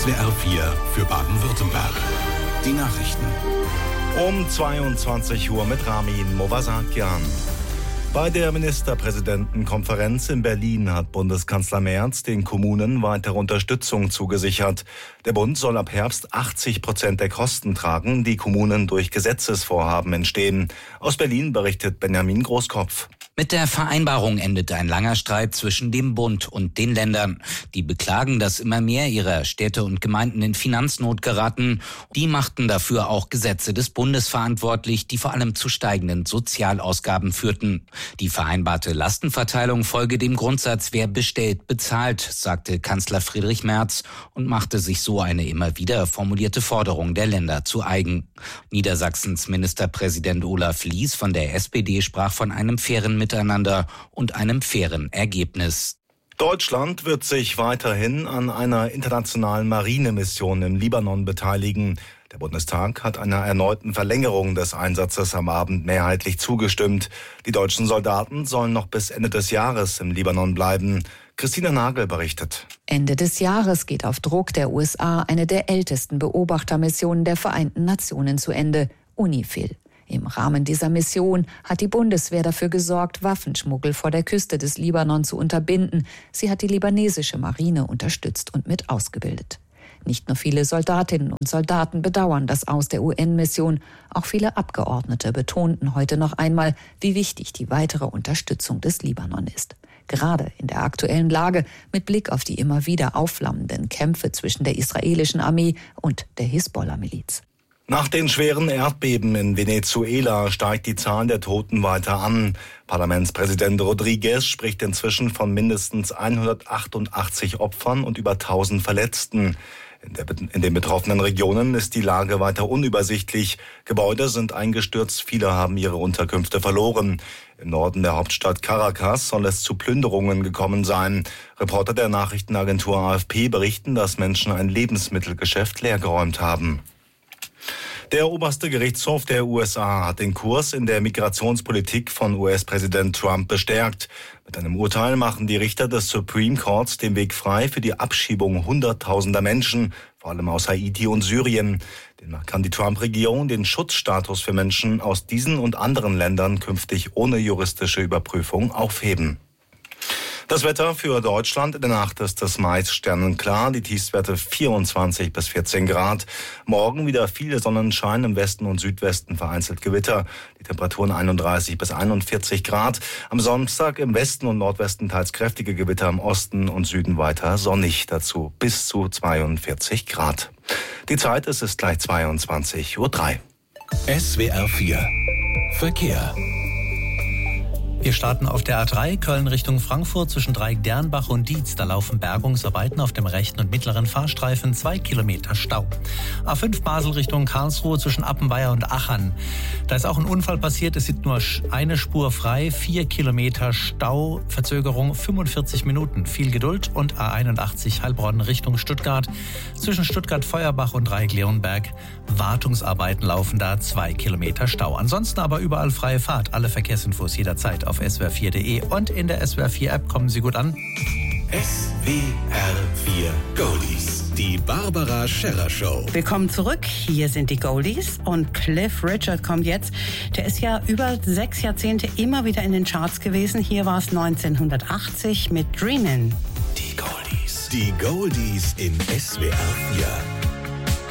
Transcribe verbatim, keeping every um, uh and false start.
S W R vier für Baden-Württemberg. Die Nachrichten. Um zweiundzwanzig Uhr mit Ramin Movasakian. Bei der Ministerpräsidentenkonferenz in Berlin hat Bundeskanzler Merz den Kommunen weitere Unterstützung zugesichert. Der Bund soll ab Herbst achtzig Prozent der Kosten tragen, die Kommunen durch Gesetzesvorhaben entstehen. Aus Berlin berichtet Benjamin Großkopf. Mit der Vereinbarung endet ein langer Streit zwischen dem Bund und den Ländern. Die beklagen, dass immer mehr ihrer Städte und Gemeinden in Finanznot geraten. Die machten dafür auch Gesetze des Bundes verantwortlich, die vor allem zu steigenden Sozialausgaben führten. Die vereinbarte Lastenverteilung folge dem Grundsatz, wer bestellt, bezahlt, sagte Kanzler Friedrich Merz und machte sich so eine immer wieder formulierte Forderung der Länder zu eigen. Niedersachsens Ministerpräsident Olaf Lies von der S P D sprach von einem fairen Miteinander und einem fairen Ergebnis. Deutschland wird sich weiterhin an einer internationalen Marinemission im Libanon beteiligen. Der Bundestag hat einer erneuten Verlängerung des Einsatzes am Abend mehrheitlich zugestimmt. Die deutschen Soldaten sollen noch bis Ende des Jahres im Libanon bleiben. Christina Nagel berichtet. Ende des Jahres geht auf Druck der U S A eine der ältesten Beobachtermissionen der Vereinten Nationen zu Ende, UNIFIL. Im Rahmen dieser Mission hat die Bundeswehr dafür gesorgt, Waffenschmuggel vor der Küste des Libanon zu unterbinden. Sie hat die libanesische Marine unterstützt und mit ausgebildet. Nicht nur viele Soldatinnen und Soldaten bedauern das Aus der U N-Mission, auch viele Abgeordnete betonten heute noch einmal, wie wichtig die weitere Unterstützung des Libanon ist. Gerade in der aktuellen Lage mit Blick auf die immer wieder aufflammenden Kämpfe zwischen der israelischen Armee und der Hisbollah-Miliz. Nach den schweren Erdbeben in Venezuela steigt die Zahl der Toten weiter an. Parlamentspräsident Rodriguez spricht inzwischen von mindestens hundertachtundachtzig Opfern und über tausend Verletzten. In, der, in den betroffenen Regionen ist die Lage weiter unübersichtlich. Gebäude sind eingestürzt, viele haben ihre Unterkünfte verloren. Im Norden der Hauptstadt Caracas soll es zu Plünderungen gekommen sein. Reporter der Nachrichtenagentur A F P berichten, dass Menschen ein Lebensmittelgeschäft leergeräumt haben. Der oberste Gerichtshof der U S A hat den Kurs in der Migrationspolitik von U S-Präsident Trump bestärkt. Mit einem Urteil machen die Richter des Supreme Courts den Weg frei für die Abschiebung hunderttausender Menschen, vor allem aus Haiti und Syrien. Demnach kann die Trump-Regierung den Schutzstatus für Menschen aus diesen und anderen Ländern künftig ohne juristische Überprüfung aufheben. Das Wetter für Deutschland: In der Nacht ist es meist sternenklar, die Tiefstwerte vierundzwanzig bis vierzehn Grad. Morgen wieder viel Sonnenschein, im Westen und Südwesten vereinzelt Gewitter. Die Temperaturen einunddreißig bis einundvierzig Grad. Am Samstag im Westen und Nordwesten teils kräftige Gewitter, im Osten und Süden weiter sonnig. Dazu bis zu zweiundvierzig Grad. Die Zeit ist es gleich zweiundzwanzig Uhr drei. S W R vier Verkehr. Wir starten auf der A drei Köln Richtung Frankfurt zwischen Dreieck-Dernbach und Dietz. Da laufen Bergungsarbeiten auf dem rechten und mittleren Fahrstreifen, zwei Kilometer Stau. A fünf Basel Richtung Karlsruhe zwischen Appenweier und Achern. Da ist auch ein Unfall passiert, es ist nur eine Spur frei, vier Kilometer Stau, Verzögerung fünfundvierzig Minuten. Viel Geduld. Und A einundachtzig Heilbronn Richtung Stuttgart zwischen Stuttgart-Feuerbach und Dreieck-Leonberg. Wartungsarbeiten laufen da, zwei Kilometer Stau. Ansonsten aber überall freie Fahrt. Alle Verkehrsinfos jederzeit auf S W R vier Punkt de und in der S W R vier App. Kommen Sie gut an. S W R vier Goldies. Die Barbara Scherrer Show. Willkommen zurück. Hier sind die Goldies und Cliff Richard kommt jetzt. Der ist ja über sechs Jahrzehnte immer wieder in den Charts gewesen. Hier war es neunzehnhundertachtzig mit Dreamin'. Die Goldies. Die Goldies in S W R vier.